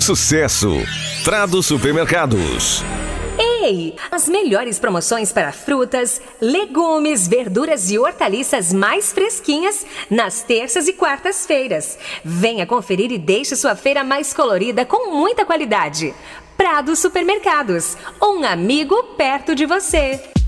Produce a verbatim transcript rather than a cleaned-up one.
sucesso. Prado Supermercados. Ei, as melhores promoções para frutas, legumes, verduras e hortaliças mais fresquinhas nas terças e quartas-feiras. Venha conferir e deixe sua feira mais colorida com muita qualidade. Prado Supermercados, um amigo perto de você.